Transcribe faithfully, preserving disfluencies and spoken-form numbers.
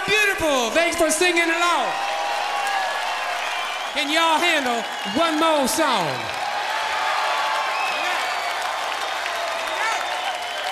beautiful. Thanks for singing along. Can y'all handle one more song?